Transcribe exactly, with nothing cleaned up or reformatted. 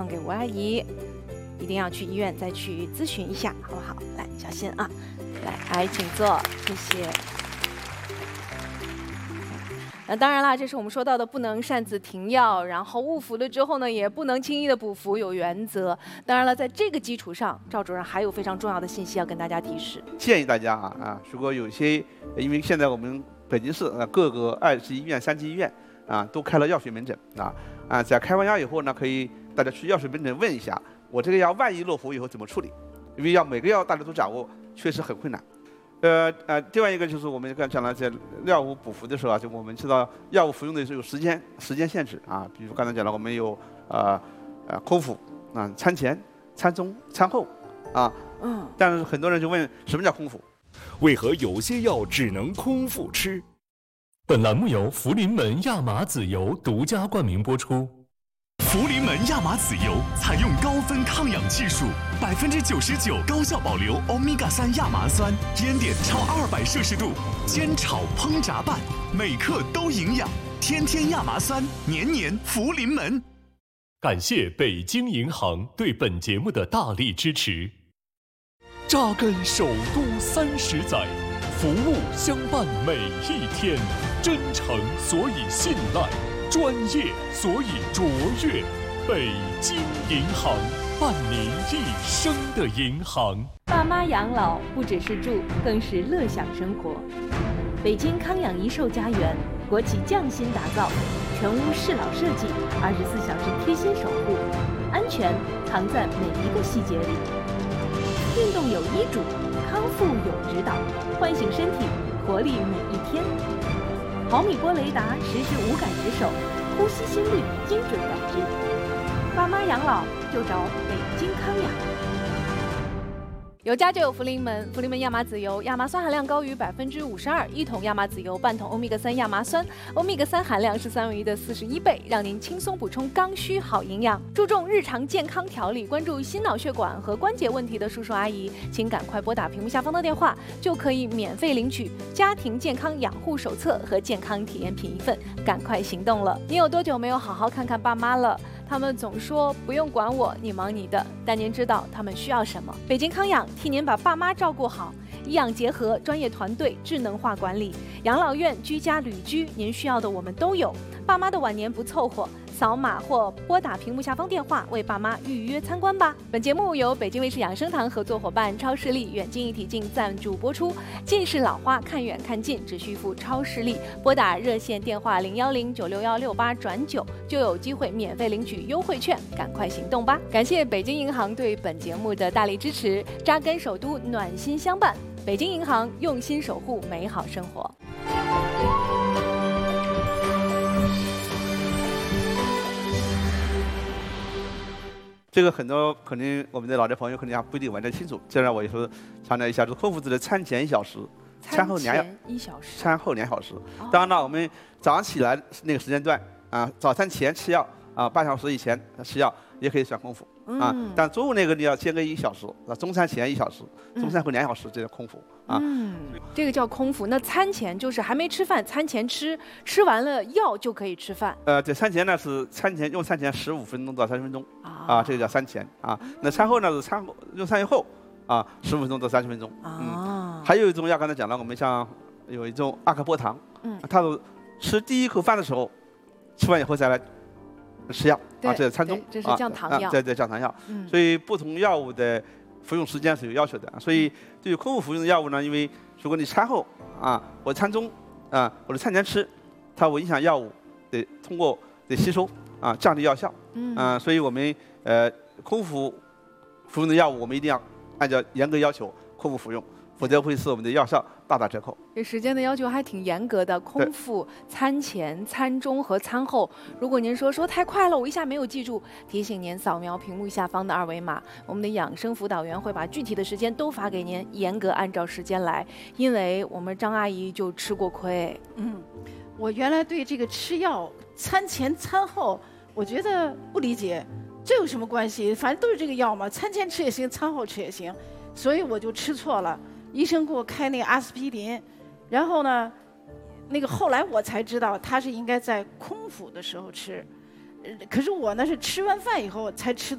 给吴阿姨。一定要去医院再去咨询一下，好不好？来，小心啊！来，阿姨请坐，谢谢。那当然啦，这是我们说到的，不能擅自停药，然后误服了之后呢，也不能轻易的补服，有原则。当然了，在这个基础上，赵主任还有非常重要的信息要跟大家提示。 建议大家啊啊，如果有些，因为现在我们北京市啊各个二级医院、三级医院啊都开了药水门诊啊啊，在开完药以后呢，可以大家去药水门诊问一下。我这个药万一落服以后怎么处理？因为药每个药大家都掌握，确实很困难。呃呃，另外一个就是我们刚才讲了，在药物补服的时候啊，就我们知道药物服用的时候有时间时间限制啊，比如刚才讲了，我们有呃呃空腹啊、餐前、餐中、餐后啊。嗯。但是很多人就问什么叫空腹？ 为何有些药只能空腹吃？本栏目由福临门亚麻籽油独家冠名播出。 福临门亚麻籽油采用高分抗氧技术，百分之九十九高效保留欧米伽三亚麻酸，烟点超二百摄氏度，煎炒烹炸拌，每克都营养。天天亚麻酸，年年福临门。 感谢北京银行对本节目的大力支持。扎根首都三十载，服务相伴每一天，真诚所以信赖。专业所以卓越，北京银行，伴您一生的银行。 爸妈养老不只是住，更是乐享生活。北京康养一寿家园，国企匠心打造，全屋适老设计，二十四小时贴心守护，安全藏在每一个细节里。运动有医嘱，康复有指导，唤醒身体，活力每一天。毫米波雷达实时无感值守，呼吸心率精准感知。爸妈养老就找北京康养。有家就有福临门，福临门亚麻籽油，亚麻酸含量高于百分之五十二，一桶亚麻籽油半桶欧米伽三亚麻酸，欧米伽三含量是三文鱼的四十一倍，让您轻松补充刚需好营养。注重日常健康调理，关注心脑血管和关节问题的叔叔阿姨，请赶快拨打屏幕下方的电话，就可以免费领取家庭健康养护手册和健康体验品一份，赶快行动了！你有多久没有好好看看爸妈了？他们总说不用管我，你忙你的，但您知道他们需要什么？北京康养替您把爸妈照顾好，医养结合，专业团队，智能化管理，养老院、居家旅居，您需要的我们都有。爸妈的晚年不凑合，扫码或拨打屏幕下方电话为爸妈预约参观吧。本节目由北京卫视养生堂合作伙伴超视力远近一体镜赞助播出。近视老花看远看近，只需付超视力，拨打热线电话零幺零九六幺六八转九，就有机会免费领取优惠券，赶快行动吧！感谢北京银行对本节目的大力支持，扎根首都，暖心相伴。北京银行用心守护美好生活。 这个很多可能我们的老年朋友可能还不一定完全清楚，这样我也说强调一下，就是空腹子的餐前一小时，餐后两一小时， 餐后两小时。当然了，我们早上起来那个时间段啊，早餐前吃药啊，半小时以前吃药也可以算空腹啊。但中午那个你要间隔一小时，啊，中餐前一小时，中餐后两小时，这叫空腹啊。 嗯，这个叫空腹。那餐前就是还没吃饭，餐前吃，吃完了药就可以吃饭。 呃，这餐前呢是餐前用餐前十五分钟到三十分钟啊，这个叫餐前啊。那餐后呢是餐后用餐以后啊，十五分钟到三十分钟。嗯，还有一种药，刚才讲了，我们像有一种阿克波糖，嗯，它是吃第一口饭的时候，吃完以后再来吃药啊，这是餐中， 这是降糖药， 对对，降糖药。所以不同药物的服用时间是有要求的。所以对于空腹服用的药物呢，因为如果你餐后啊，或餐中啊，或者餐前吃，它会影响药物的通过的吸收啊，降低药效。嗯，啊，所以我们呃空腹服用的药物，我们一定要按照严格要求空腹服用，否则会使我们的药效大打折扣。 这时间的要求还挺严格的，空腹、餐前、餐中和餐后。如果您说说太快了，我一下没有记住，提醒您扫描屏幕下方的二维码，我们的养生辅导员会把具体的时间都发给您，严格按照时间来。因为我们张阿姨就吃过亏。 嗯，我原来对这个吃药餐前餐后，我觉得不理解，这有什么关系？反正都是这个药嘛，餐前吃也行，餐后吃也行，所以我就吃错了。医生给我开那个阿司匹林，然后呢，那个后来我才知道他是应该在空腹的时候吃，可是我呢是吃完饭以后才吃的。